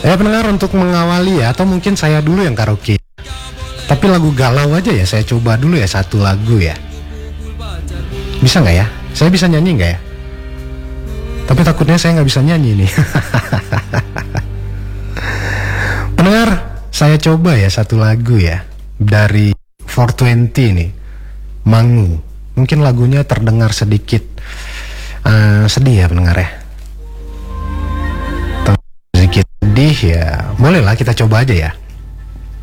Ya pendengar, untuk mengawali ya, atau mungkin saya dulu yang karaoke. Tapi lagu galau aja ya, saya coba dulu ya satu lagu ya. Bisa nggak ya? Saya bisa nyanyi nggak ya? Tapi takutnya saya nggak bisa nyanyi nih. Pendengar, saya coba ya satu lagu ya dari 420 nih, Mangu. Mungkin lagunya terdengar sedikit sedih ya pendengar ya. Sedikit sedih ya, bolehlah kita coba aja ya.